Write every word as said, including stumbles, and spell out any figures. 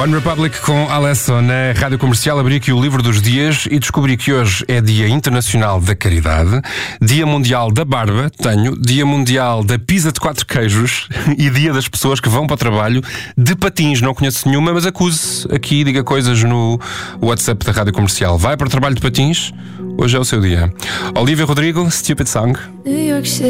One Republic com Alesso na Rádio Comercial. Abri aqui o livro dos dias e descobri que hoje é Dia Internacional da Caridade, Dia Mundial da Barba, tenho, Dia Mundial da Pizza de Quatro Queijos e Dia das pessoas que vão para o trabalho de patins. Não conheço nenhuma, mas acuse aqui, diga coisas no WhatsApp da Rádio Comercial. Vai para o trabalho de patins? Hoje é o seu dia. Olivia Rodrigo, Stupid Song. New York City.